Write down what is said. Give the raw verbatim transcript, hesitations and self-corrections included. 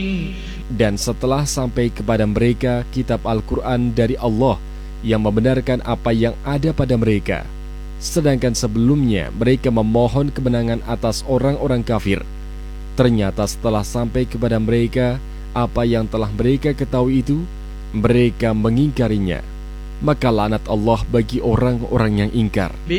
Dan setelah sampai kepada mereka kitab Al-Quran dari Allah yang membenarkan apa yang ada pada mereka, sedangkan sebelumnya mereka memohon kemenangan atas orang-orang kafir, ternyata setelah sampai kepada mereka apa yang telah mereka ketahui itu, mereka mengingkarinya. Maka laknat Allah bagi orang-orang yang ingkar.